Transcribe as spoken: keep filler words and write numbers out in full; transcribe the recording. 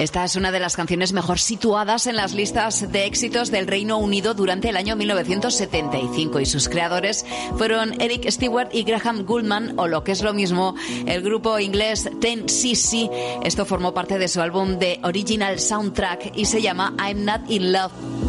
Esta es una de las canciones mejor situadas en las listas de éxitos del Reino Unido durante el año mil novecientos setenta y cinco y sus creadores fueron Eric Stewart y Graham Gouldman, o lo que es lo mismo, el grupo inglés Ten C C. Esto formó parte de su álbum de Original Soundtrack y se llama I'm Not In Love.